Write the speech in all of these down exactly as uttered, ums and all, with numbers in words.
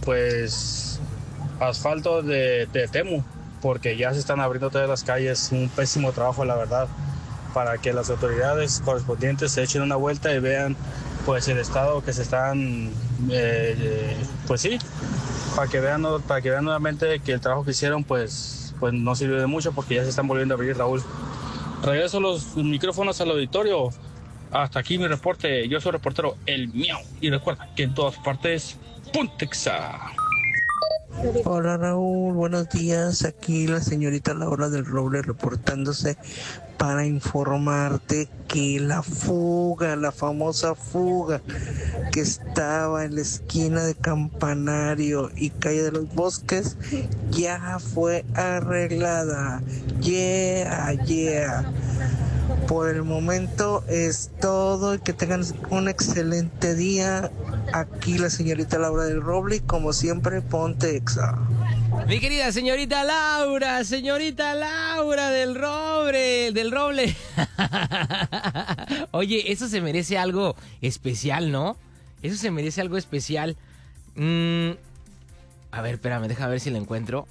pues asfalto de, de Temu, porque ya se están abriendo todas las calles. Un pésimo trabajo, la verdad, para que las autoridades correspondientes se echen una vuelta y vean pues el estado que se están, eh, eh, pues sí, para que vean para que vean nuevamente que el trabajo que hicieron pues, pues no sirvió de mucho, porque ya se están volviendo a abrir, Raúl. Regreso los micrófonos al auditorio. Hasta aquí mi reporte. Yo soy reportero El Miau. Y recuerda que en todas partes, Puntexa. Hola Raúl, buenos días. Aquí la señorita Laura del Roble reportándose para informarte que la fuga, la famosa fuga que estaba en la esquina de Campanario y Calle de los Bosques ya fue arreglada. Yeah, yeah. Por el momento es todo y que tengan un excelente día. Aquí la señorita Laura del Roble, como siempre, ponte exa. Mi querida señorita Laura, señorita Laura del Roble, del Roble. Oye, eso se merece algo especial, ¿no? Eso se merece algo especial. Mm, a ver, espérame, déjame ver si lo encuentro.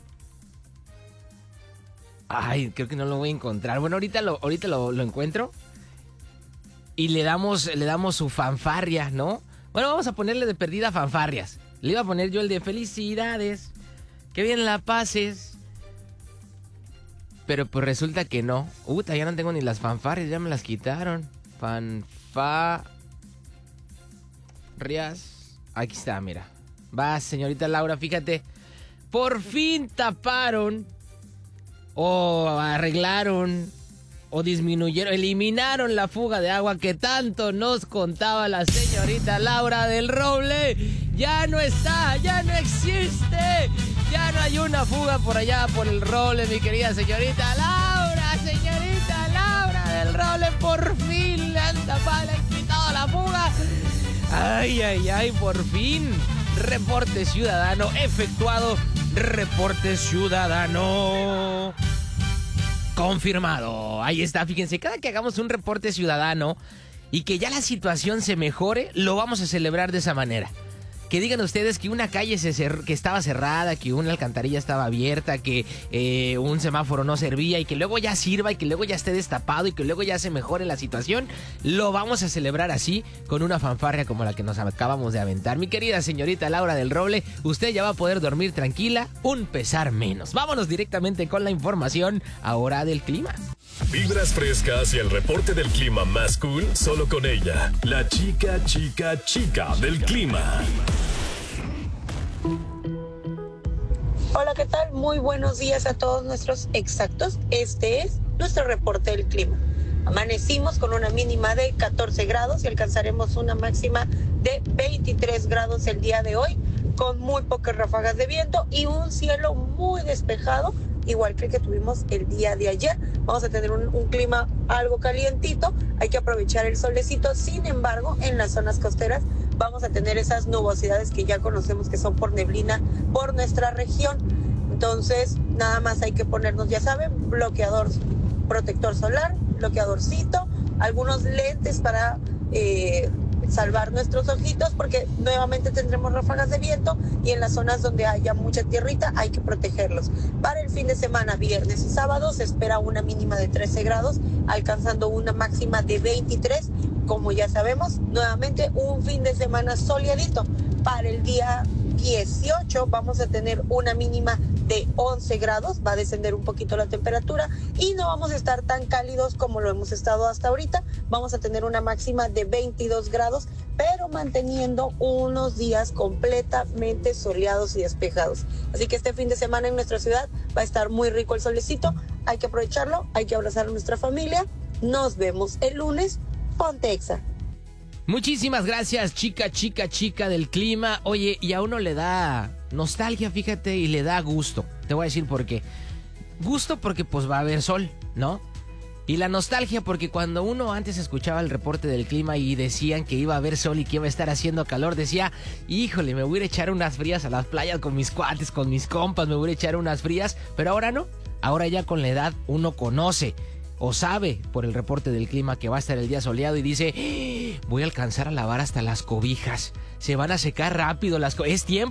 Ay, creo que no lo voy a encontrar. Bueno, ahorita lo, ahorita lo, lo encuentro. Y le damos, le damos su fanfarria, ¿no? Bueno, vamos a ponerle de perdida fanfarrias. Le iba a poner yo el de felicidades. Que bien la pases. Pero pues resulta que no. Uta, ya no tengo ni las fanfarrias, ya me las quitaron. Fanfarrias. Aquí está, mira. Va, señorita Laura, fíjate. Por fin taparon. O arreglaron. O disminuyeron, eliminaron la fuga de agua que tanto nos contaba la señorita Laura del Roble. Ya no está, ya no existe. Ya no hay una fuga por allá por el Roble, mi querida señorita Laura. Señorita Laura del Roble, por fin le han tapado, le han quitado la fuga. Ay, ay, ay, por fin. Reporte ciudadano efectuado. Reporte ciudadano confirmado. Ahí está, fíjense, cada que hagamos un reporte ciudadano y que ya la situación se mejore, lo vamos a celebrar de esa manera. Que digan ustedes que una calle se cer- que estaba cerrada, que una alcantarilla estaba abierta, que eh, un semáforo no servía y que luego ya sirva y que luego ya esté destapado y que luego ya se mejore la situación, lo vamos a celebrar así, con una fanfarria como la que nos acabamos de aventar. Mi querida señorita Laura del Roble, usted ya va a poder dormir tranquila, un pesar menos. Vámonos directamente con la información ahora del clima. Vibras frescas y el reporte del clima más cool, solo con ella, la chica, chica, chica del clima. Hola, ¿qué tal? Muy buenos días a todos nuestros exactos. Este es nuestro reporte del clima. Amanecimos con una mínima de catorce grados y alcanzaremos una máxima de veintitrés grados el día de hoy, con muy pocas ráfagas de viento y un cielo muy despejado, igual que el que tuvimos el día de ayer. Vamos a tener un, un clima algo calientito, hay que aprovechar el solecito. Sin embargo, en las zonas costeras vamos a tener esas nubosidades que ya conocemos que son por neblina por nuestra región. Entonces, nada más hay que ponernos, ya saben, bloqueador, protector solar, bloqueadorcito, algunos lentes para eh, salvar nuestros ojitos, porque nuevamente tendremos ráfagas de viento y en las zonas donde haya mucha tierrita hay que protegerlos. Para el fin de semana, viernes y sábado, se espera una mínima de trece grados, alcanzando una máxima de veintitrés. Como ya sabemos, nuevamente un fin de semana soleadito. Para el día dieciocho vamos a tener una mínima de once grados, va a descender un poquito la temperatura y no vamos a estar tan cálidos como lo hemos estado hasta ahorita. Vamos a tener una máxima de veintidós grados, pero manteniendo unos días completamente soleados y despejados. Así que este fin de semana en nuestra ciudad va a estar muy rico el solecito, hay que aprovecharlo, hay que abrazar a nuestra familia. Nos vemos el lunes. Ponte exa. Muchísimas gracias, chica, chica, chica del clima. Oye, y a uno le da nostalgia, fíjate, y le da gusto. Te voy a decir por qué. Gusto porque pues va a haber sol, ¿no? Y la nostalgia porque cuando uno antes escuchaba el reporte del clima y decían que iba a haber sol y que iba a estar haciendo calor, decía, híjole, me voy a ir a echar unas frías a las playas con mis cuates, con mis compas, me voy a ir a echar unas frías. Pero ahora no, ahora ya con la edad uno conoce o sabe por el reporte del clima que va a estar el día soleado y dice, voy a alcanzar a lavar hasta las cobijas, se van a secar rápido las cobijas, es tiempo.